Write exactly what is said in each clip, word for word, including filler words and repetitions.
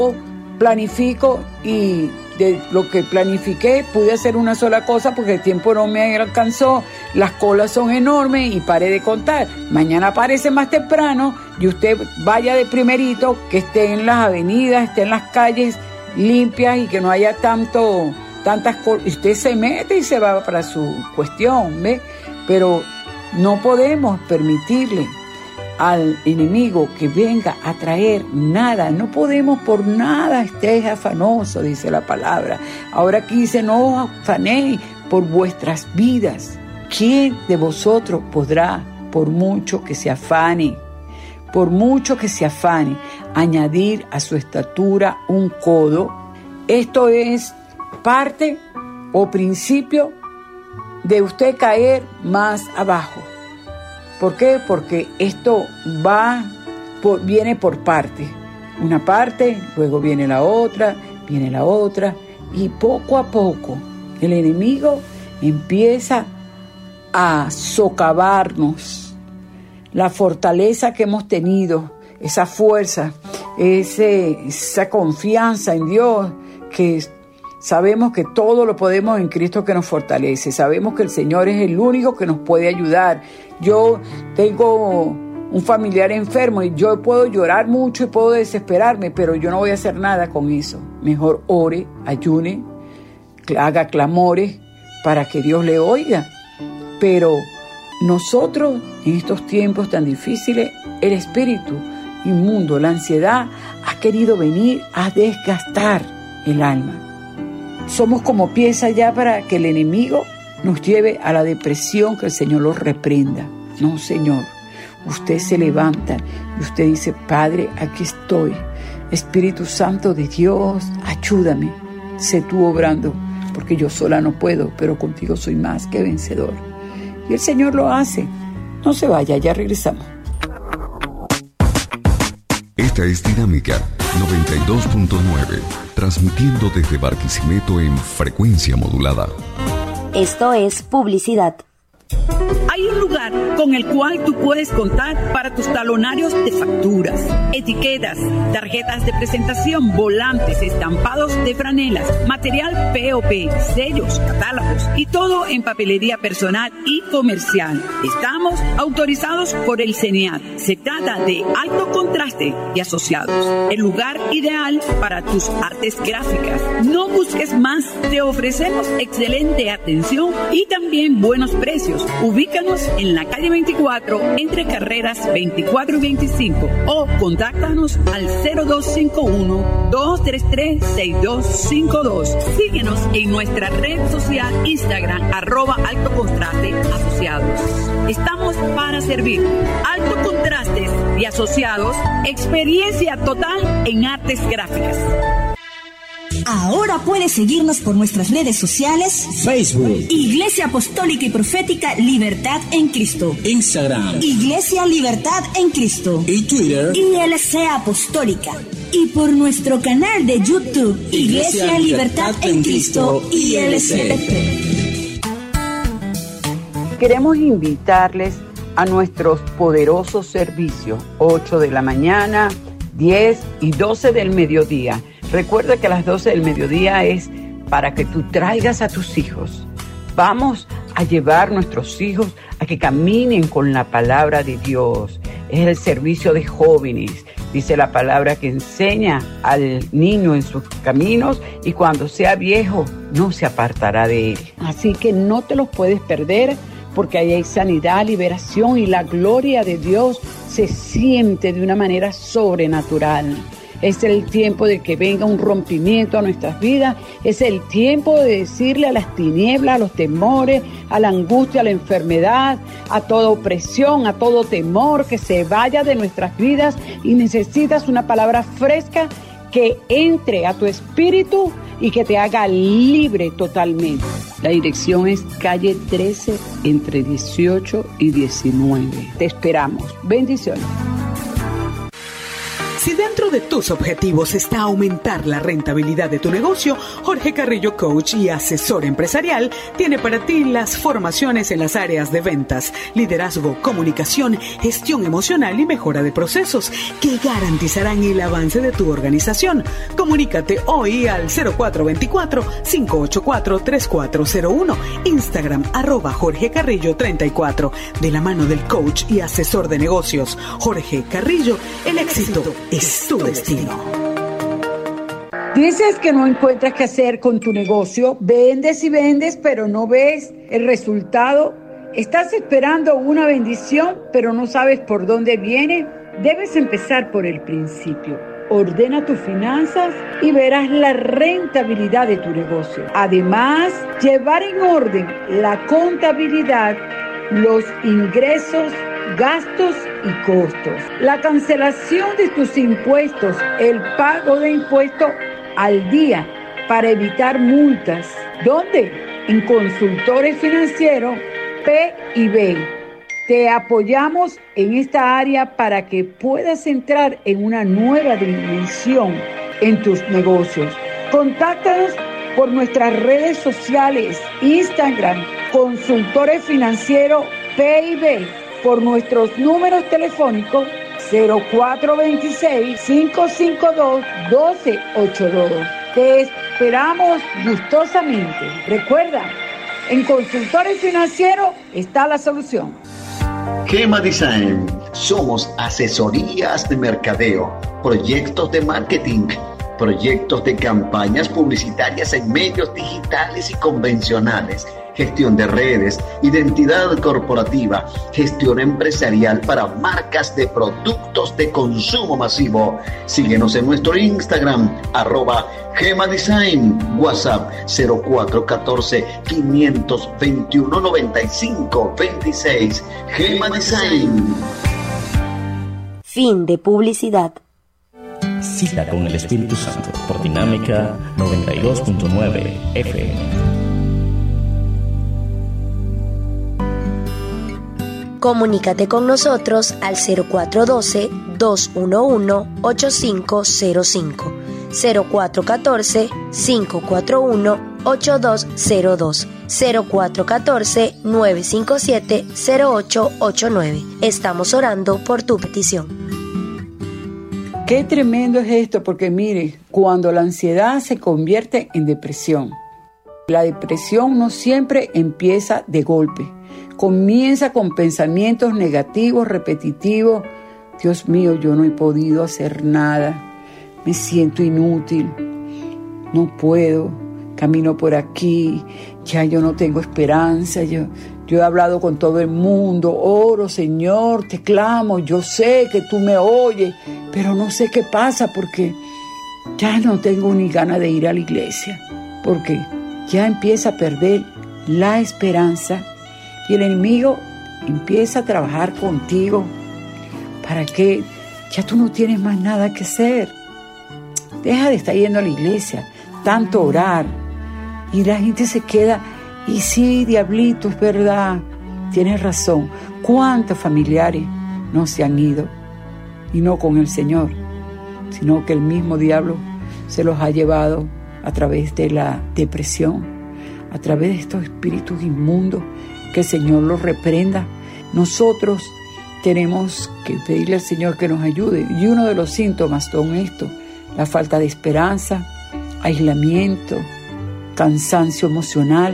planifico y de lo que planifiqué pude hacer una sola cosa porque el tiempo no me alcanzó, las colas son enormes y paré de contar. Mañana aparece más temprano y usted vaya de primerito, que esté en las avenidas, esté en las calles limpias y que no haya tanto, tantas colas. Usted se mete y se va para su cuestión, ¿ve? Pero no podemos permitirle al enemigo que venga a traer nada. No podemos por nada estéis afanoso, dice la palabra. Ahora aquí dice, no os afanéis por vuestras vidas. ¿Quién de vosotros podrá, por mucho que se afane, por mucho que se afane, añadir a su estatura un codo? Esto es parte o principio de usted caer más abajo. ¿Por qué? Porque esto va, por, viene por parte. Una parte, luego viene la otra, viene la otra, y poco a poco el enemigo empieza a socavarnos. La fortaleza que hemos tenido, esa fuerza, ese, esa confianza en Dios, que sabemos que todo lo podemos en Cristo que nos fortalece. Sabemos que el Señor es el único que nos puede ayudar. Yo tengo un familiar enfermo y yo puedo llorar mucho y puedo desesperarme, pero yo no voy a hacer nada con eso. Mejor ore, ayune, haga clamores para que Dios le oiga. Pero nosotros, en estos tiempos tan difíciles, el espíritu inmundo, la ansiedad, ha querido venir a desgastar el alma. Somos como pieza ya para que el enemigo nos lleve a la depresión, que el Señor los reprenda. No, Señor, usted se levanta y usted dice, Padre, aquí estoy. Espíritu Santo de Dios, ayúdame. Sé tú obrando, porque yo sola no puedo, pero contigo soy más que vencedor. Y el Señor lo hace. No se vaya, ya regresamos. Esta es Dinámica noventa y dos punto nueve, transmitiendo desde Barquisimeto en frecuencia modulada. Esto es publicidad. Hay un lugar con el cual tú puedes contar para tus talonarios de facturas, etiquetas, tarjetas de presentación, volantes, estampados de franelas, material P O P, sellos, catálogos y todo en papelería personal y comercial. Estamos autorizados por el CENIAT. Se trata de Alto Contraste y Asociados, el lugar ideal para tus artes gráficas. No busques más, te ofrecemos excelente atención y también buenos precios. Ubícanos en la calle veinticuatro, entre carreras veinticuatro y veinticinco, o contáctanos al cero dos cinco uno, dos tres tres, seis dos cinco dos. Síguenos en nuestra red social Instagram, arroba Alto Contraste Asociados. Estamos para servir. Alto Contrastes y Asociados, experiencia total en artes gráficas. Ahora puedes seguirnos por nuestras redes sociales: Facebook, Iglesia Apostólica y Profética Libertad en Cristo; Instagram, Iglesia Libertad en Cristo; y Twitter, I L C Apostólica; y por nuestro canal de YouTube, Iglesia, Iglesia Libertad en Cristo, I L C. Queremos invitarles a nuestros poderosos servicios, ocho de la mañana, diez y doce del mediodía. Recuerda que a las doce del mediodía es para que tú traigas a tus hijos. Vamos a llevar nuestros hijos a que caminen con la palabra de Dios. Es el servicio de jóvenes. Dice la palabra que enseña al niño en sus caminos y cuando sea viejo no se apartará de él. Así que no te los puedes perder, porque ahí hay sanidad, liberación y la gloria de Dios se siente de una manera sobrenatural. Es el tiempo de que venga un rompimiento a nuestras vidas. Es el tiempo de decirle a las tinieblas, a los temores, a la angustia, a la enfermedad, a toda opresión, a todo temor, que se vaya de nuestras vidas. Y necesitas una palabra fresca que entre a tu espíritu y que te haga libre totalmente. La dirección es calle trece, entre dieciocho y diecinueve. Te esperamos. Bendiciones. Si dentro de tus objetivos está aumentar la rentabilidad de tu negocio, Jorge Carrillo, coach y asesor empresarial, tiene para ti las formaciones en las áreas de ventas, liderazgo, comunicación, gestión emocional y mejora de procesos que garantizarán el avance de tu organización. Comunícate hoy al cero cuatro dos cuatro, cinco ocho cuatro, tres cuatro cero uno, Instagram arroba Jorge Carrillo treinta y cuatro, de la mano del coach y asesor de negocios Jorge Carrillo. El éxito es tu destino. Dices que no encuentras qué hacer con tu negocio, vendes y vendes, pero no ves el resultado. ¿Estás esperando una bendición, pero no sabes por dónde viene? Debes empezar por el principio. Ordena tus finanzas y verás la rentabilidad de tu negocio. Además, llevar en orden la contabilidad, los ingresos, gastos y costos, la cancelación de tus impuestos, el pago de impuestos al día para evitar multas. ¿Dónde? En Consultores Financieros P y B. Te apoyamos en esta área para que puedas entrar en una nueva dimensión en tus negocios. Contáctanos por nuestras redes sociales, Instagram, Consultores Financieros P y B, por nuestros números telefónicos cero cuatro dos seis, cinco cinco dos, uno dos ocho dos. Te esperamos gustosamente. Recuerda, en Consultores Financieros está la solución. Gema Design. Somos asesorías de mercadeo, proyectos de marketing, proyectos de campañas publicitarias en medios digitales y convencionales, gestión de redes, identidad corporativa, gestión empresarial para marcas de productos de consumo masivo. Síguenos en nuestro Instagram, arroba Gema Design, WhatsApp cero cuatro uno cuatro, cinco dos uno, nueve cinco dos seis. Gema Design. Fin de publicidad. Cita con el Espíritu Santo por Dinámica noventa y dos punto nueve F M. Comunícate con nosotros al cero cuatro uno dos, dos uno uno, ocho cinco cero cinco, cero cuatro uno cuatro, cinco cuatro uno, ocho dos cero dos, cero cuatro uno cuatro, nueve cinco siete, cero ocho ocho nueve. Estamos orando por tu petición. Qué tremendo es esto, porque mire, cuando la ansiedad se convierte en depresión, la depresión no siempre empieza de golpe. Comienza con pensamientos negativos, repetitivos. Dios mío, yo no he podido hacer nada. Me siento inútil. No puedo. Camino por aquí. Ya yo no tengo esperanza. Yo, yo he hablado con todo el mundo. Oro, Señor, te clamo. Yo sé que tú me oyes, pero no sé qué pasa porque ya no tengo ni ganas de ir a la iglesia. Porque ya empieza a perder la esperanza. Y el enemigo empieza a trabajar contigo para que ya tú no tienes más nada que hacer. Deja de estar yendo a la iglesia, tanto orar. Y la gente se queda, y sí, diablito, es verdad, tienes razón. ¿Cuántos familiares no se han ido? Y no con el Señor, sino que el mismo diablo se los ha llevado a través de la depresión, a través de estos espíritus inmundos. Que el Señor los reprenda. Nosotros tenemos que pedirle al Señor que nos ayude. Y uno de los síntomas son estos: la falta de esperanza, aislamiento, cansancio emocional.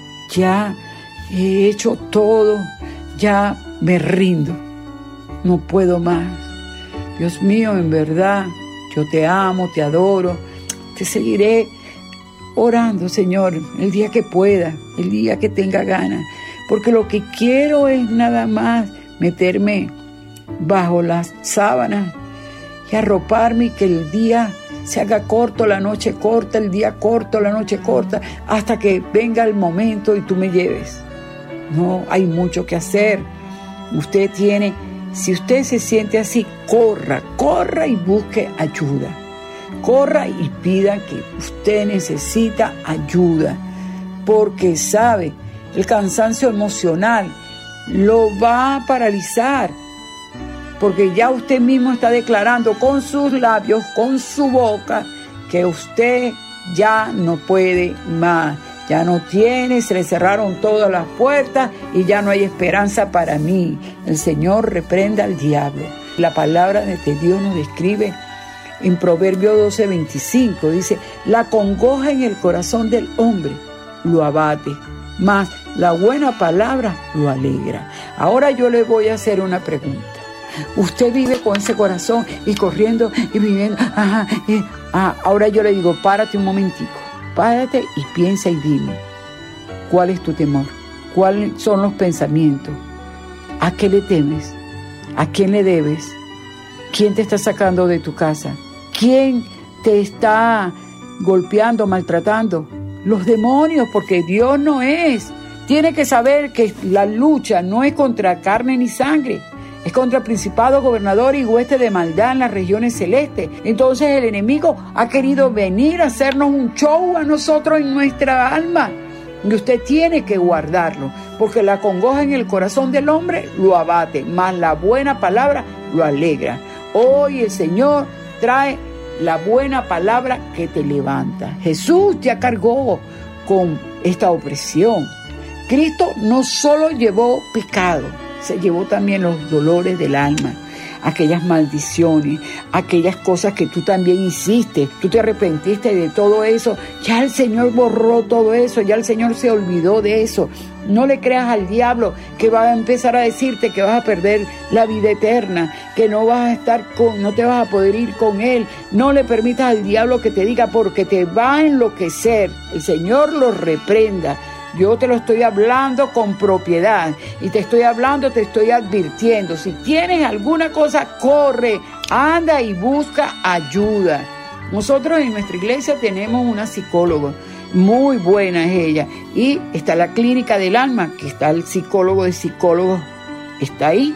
Ya he hecho todo, ya me rindo, no puedo más. Dios mío, en verdad, yo te amo, te adoro, te seguiré orando, Señor, el día que pueda, el día que tenga ganas. Porque lo que quiero es nada más meterme bajo las sábanas y arroparme, y que el día se haga corto, la noche corta, el día corto, la noche corta, hasta que venga el momento y tú me lleves. No, hay mucho que hacer. Usted tiene, si usted se siente así, corra, corra y busque ayuda. Corra y pida que usted necesita ayuda, porque sabe, el cansancio emocional lo va a paralizar. porque ya usted mismo está declarando con sus labios, con su boca, que usted ya no puede más, ya no tiene, se le cerraron todas las puertas y ya no hay esperanza para mí. El Señor reprenda al diablo. La palabra de Dios nos describe en Proverbio doce veinticinco, dice: la congoja en el corazón del hombre lo abate, mas la buena palabra lo alegra. Ahora yo le voy a hacer una pregunta. Usted vive con ese corazón y corriendo y viviendo. Ajá, y, ah, ahora yo le digo, párate un momentico. Párate y piensa y dime, ¿cuál es tu temor? ¿Cuáles son los pensamientos? ¿A qué le temes? ¿A quién le debes? ¿Quién te está sacando de tu casa? ¿Quién te está golpeando, maltratando? Los demonios, porque Dios no es. Tiene que saber que la lucha no es contra carne ni sangre, es contra principados, gobernadores y huestes de maldad en las regiones celestes. Entonces el enemigo ha querido venir a hacernos un show a nosotros en nuestra alma. Y usted tiene que guardarlo, porque la congoja en el corazón del hombre lo abate, mas la buena palabra lo alegra. Hoy el Señor trae la buena palabra que te levanta. Jesús ya cargó con esta opresión. Cristo no solo llevó pecado, se llevó también los dolores del alma, aquellas maldiciones, aquellas cosas que tú también hiciste. Tú te arrepentiste de todo eso. Ya el Señor borró todo eso, ya el Señor se olvidó de eso. No le creas al diablo que va a empezar a decirte que vas a perder la vida eterna, que no vas a estar con, no te vas a poder ir con él. No le permitas al diablo que te diga, porque te va a enloquecer. El Señor lo reprenda. Yo te lo estoy hablando con propiedad y te estoy hablando, te estoy advirtiendo. Si tienes alguna cosa, corre, anda y busca ayuda. Nosotros en nuestra iglesia tenemos una psicóloga, muy buena es ella, y está la clínica del alma, que está el psicólogo de psicólogos, está ahí.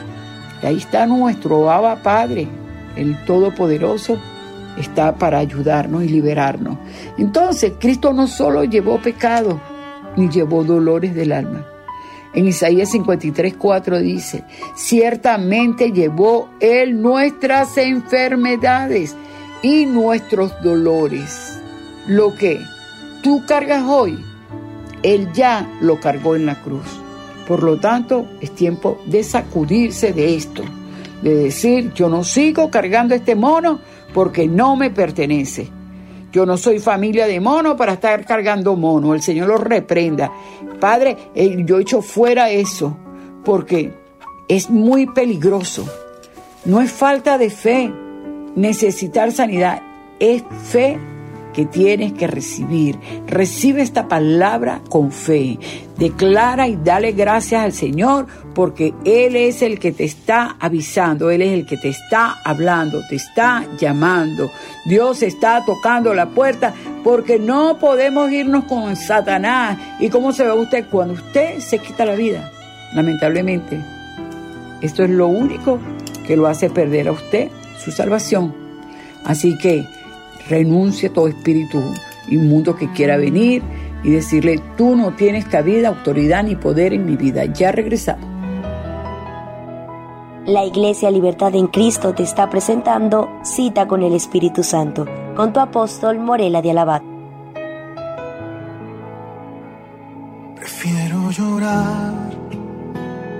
Y ahí está nuestro Abba Padre, el Todopoderoso, está para ayudarnos y liberarnos. Entonces, Cristo no solo llevó pecado, ni llevó dolores del alma. En Isaías cincuenta y tres, cuatro dice: ciertamente llevó Él nuestras enfermedades y nuestros dolores. Lo que tú cargas hoy, Él ya lo cargó en la cruz. Por lo tanto, es tiempo de sacudirse de esto, de decir: yo no sigo cargando este mono porque no me pertenece. Yo no soy familia de mono para estar cargando mono. El Señor lo reprenda. Padre, eh, yo echo fuera eso, porque es muy peligroso. No es falta de fe necesitar sanidad, es fe que tienes que recibir. Recibe esta palabra con fe. Declara y dale gracias al Señor, porque Él es el que te está avisando, Él es el que te está hablando, te está llamando. Dios está tocando la puerta, porque no podemos irnos con Satanás. ¿Y cómo se ve usted cuando usted se quita la vida? Lamentablemente, esto es lo único que lo hace perder a usted su salvación. Así que renuncie a todo espíritu inmundo que quiera venir y decirle: tú no tienes cabida, autoridad ni poder en mi vida. Ya regresamos. La Iglesia Libertad en Cristo te está presentando Cita con el Espíritu Santo, con tu apóstol Morela de Alabat. Prefiero llorar